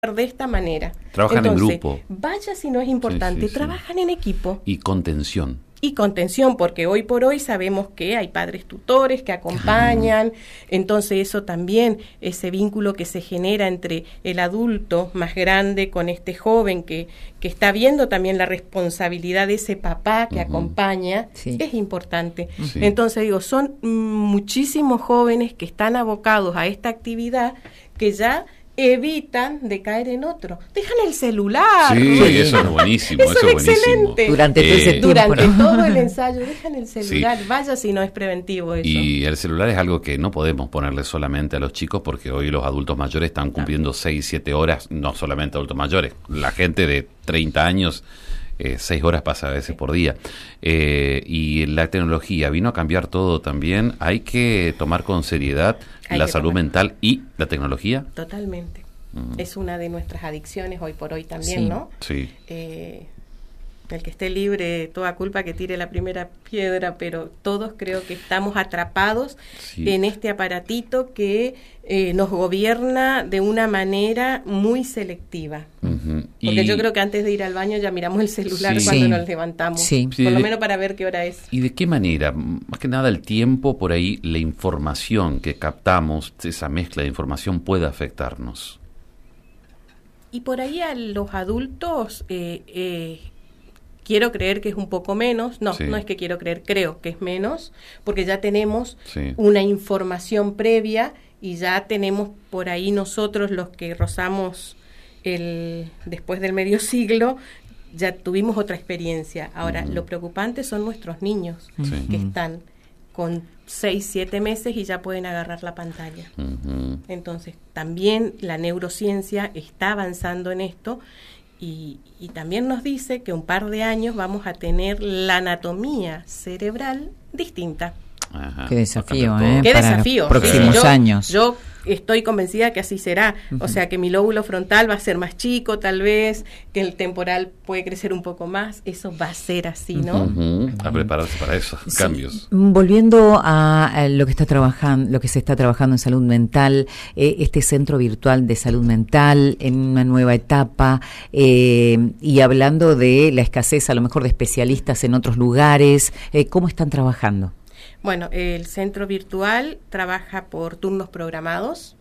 de esta manera. Trabajan en grupo. Vaya si no es importante, trabajan en equipo. Y contención. Y contención, porque hoy por hoy sabemos que hay padres tutores que acompañan, entonces eso también, ese vínculo que se genera entre el adulto más grande con este joven que está viendo también la responsabilidad de ese papá que acompaña, es importante. Entonces digo, son muchísimos jóvenes que están abocados a esta actividad que ya evitan de caer en otro. Dejan el celular. Sí, eso es buenísimo. Eso es excelente. Durante todo ese tiempo, durante todo el ensayo dejan el celular. Vaya si no es preventivo eso. Y el celular es algo que no podemos ponerle solamente a los chicos, porque hoy los adultos mayores están cumpliendo 6, 7 horas, no solamente adultos mayores, la gente de 30 años 6 horas pasa a veces por día. Y la tecnología vino a cambiar todo también. Hay que tomar con seriedad la salud mental y la tecnología. Totalmente. Es una de nuestras adicciones hoy por hoy también, ¿no? Sí. El que esté libre, toda culpa que tire la primera piedra, pero todos creo que estamos atrapados en este aparatito que nos gobierna de una manera muy selectiva. Porque yo creo que antes de ir al baño ya miramos el celular cuando nos levantamos, por lo menos para ver qué hora es. ¿Y de qué manera? Más que nada el tiempo, por ahí la información que captamos, esa mezcla de información puede afectarnos. Y por ahí a los adultos... quiero creer que es un poco menos, no es que quiero creer, creo que es menos, porque ya tenemos una información previa y ya tenemos por ahí nosotros los que rozamos después del medio siglo, ya tuvimos otra experiencia. Ahora, lo preocupante son nuestros niños que están con 6, 7 meses y ya pueden agarrar la pantalla. Entonces, también la neurociencia está avanzando en esto. Y también nos dice que un par de años vamos a tener la anatomía cerebral distinta. Ajá. Qué desafío, Qué para desafío. Los próximos años. Yo estoy convencida que así será. O sea, que mi lóbulo frontal va a ser más chico, tal vez, que el temporal puede crecer un poco más. Eso va a ser así, ¿no? A prepararse para esos cambios. Volviendo a lo que se está trabajando en salud mental, este centro virtual de salud mental en una nueva etapa, y hablando de la escasez a lo mejor de especialistas en otros lugares, ¿cómo están trabajando? Bueno, el centro virtual trabaja por turnos programados.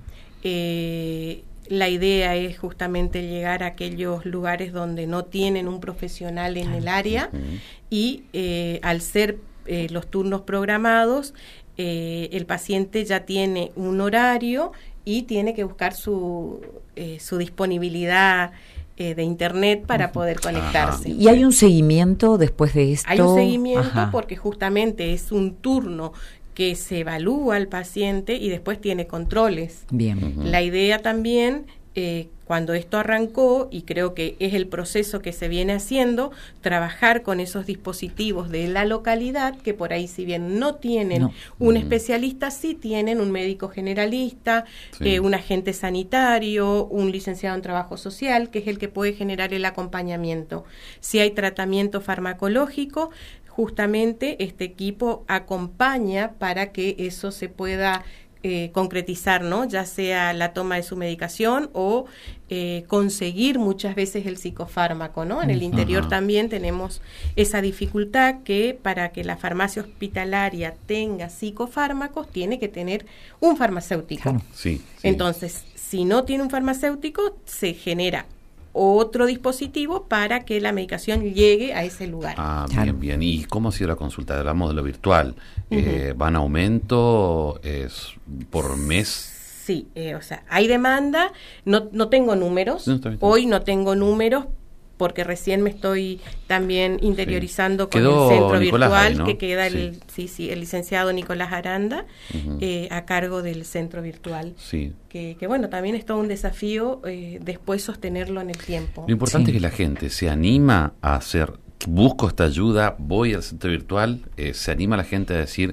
La idea es justamente llegar a aquellos lugares donde no tienen un profesional en el área y al ser los turnos programados, el paciente ya tiene un horario y tiene que buscar su disponibilidad de internet para poder conectarse. ¿Y hay un seguimiento después de esto? Hay un seguimiento porque justamente es un turno que se evalúa al paciente y después tiene controles. Bien. La idea también, cuando esto arrancó, y creo que es el proceso que se viene haciendo, trabajar con esos dispositivos de la localidad, que por ahí si bien no tienen un especialista, sí tienen un médico generalista, un agente sanitario, un licenciado en trabajo social, que es el que puede generar el acompañamiento. Si hay tratamiento farmacológico, justamente este equipo acompaña para que eso se pueda concretizar, ¿no? Ya sea la toma de su medicación o conseguir muchas veces el psicofármaco, ¿no? En el interior también tenemos esa dificultad que para que la farmacia hospitalaria tenga psicofármacos tiene que tener un farmacéutico. Claro. Entonces, si no tiene un farmacéutico, se genera otro dispositivo para que la medicación llegue a ese lugar. Bien. ¿Y cómo ha sido la consulta? Hablamos de lo virtual. ¿Van a aumento? ¿Es por mes? Sí, o sea, hay demanda. No tengo números. Hoy no tengo números porque recién me estoy también interiorizando con el centro Nicolás virtual, ahí, ¿no? que queda el licenciado Nicolás Aranda, a cargo del centro virtual. Que bueno, también es todo un desafío después sostenerlo en el tiempo. Lo importante es que la gente se anima a hacer, busco esta ayuda, voy al centro virtual, se anima la gente a decir...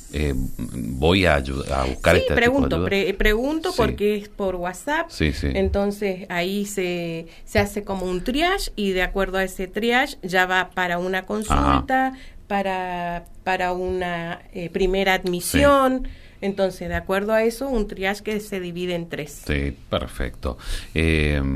voy a buscar este tipo de ayuda. Pregunto porque es por WhatsApp. Entonces ahí se hace como un triage y de acuerdo a ese triage ya va para una consulta, para una primera admisión. Entonces, de acuerdo a eso, un triage que se divide en 3. Sí, perfecto.